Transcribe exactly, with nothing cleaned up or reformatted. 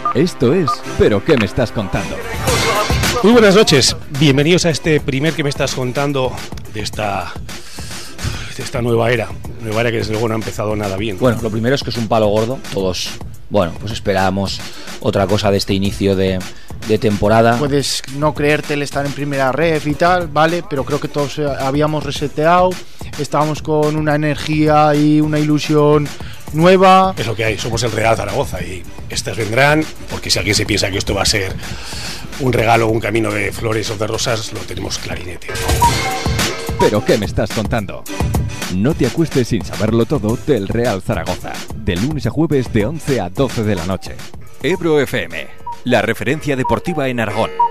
Esto es ¿Pero qué me estás contando? Muy buenas noches, bienvenidos a este primer que me estás contando de esta, de esta nueva era, nueva era que desde luego no ha empezado nada bien. Bueno, lo primero es que es un palo gordo, todos, bueno, pues esperábamos otra cosa de este inicio de, de temporada. Puedes no creerte el estar en primera ref y tal, vale, pero creo que todos habíamos reseteado, estábamos con una energía y una ilusión nueva. Es lo que hay, somos el Real Zaragoza y estas vendrán, porque si alguien se piensa que esto va a ser un regalo, un camino de flores o de rosas, lo tenemos clarinete. ¿Pero qué me estás contando? No te acuestes sin saberlo todo del Real Zaragoza, de lunes a jueves de once a doce de la noche. Ebro F M, la referencia deportiva en Aragón.